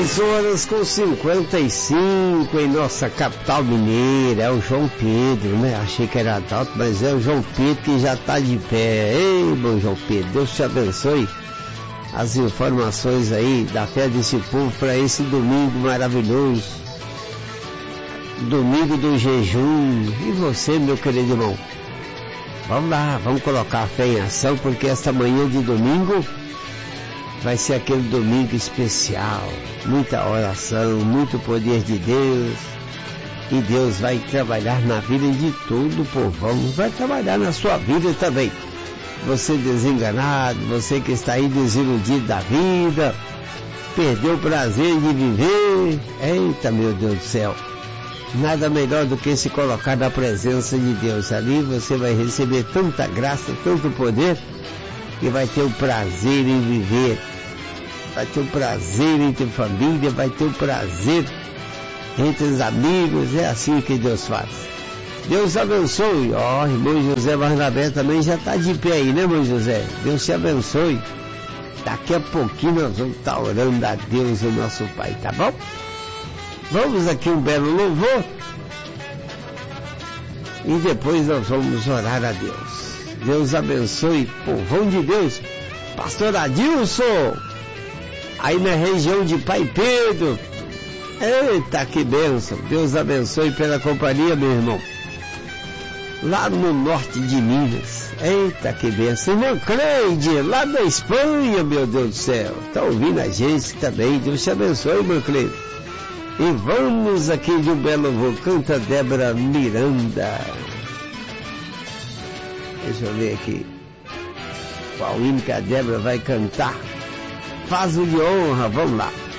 6h55 em nossa capital mineira. É o João Pedro, né? Achei que era Adalto, mas é o João Pedro que já está de pé. Ei, bom João Pedro, Deus te abençoe. As informações aí da fé desse povo para esse domingo maravilhoso, domingo do jejum. E você, meu querido irmão, vamos lá, vamos colocar a fé em ação, porque esta manhã de domingo vai ser aquele domingo especial, muita oração, muito poder de Deus, e Deus vai trabalhar na vida de todo o povão, vai trabalhar na sua vida também. Você desenganado, você que está aí desiludido da vida, perdeu o prazer de viver, eita meu Deus do céu, nada melhor do que se colocar na presença de Deus. Ali você vai receber tanta graça, tanto poder, e vai ter o prazer em viver, vai ter o prazer em ter família, vai ter o prazer entre os amigos. É assim que Deus faz. Deus abençoe. Ó, irmão José Barnabé também já está de pé aí, né, irmão José? Deus te abençoe. Daqui a pouquinho nós vamos estar orando a Deus, o nosso Pai, tá bom? Vamos aqui um belo louvor e depois nós vamos orar a Deus. Deus abençoe, povão de Deus. Pastor Adilson, aí na região de Pai Pedro. Eita, que bênção. Deus abençoe pela companhia, meu irmão. Lá no norte de Minas. Eita, que bênção. Irmão Cleide, lá da Espanha, meu Deus do céu. Tá ouvindo a gente também. Deus te abençoe, irmão Cleide. E vamos aqui de um belo louvor. Canta Débora Miranda. Deixa eu ver aqui qual hino que a Débora vai cantar. Faz o de honra, vamos lá.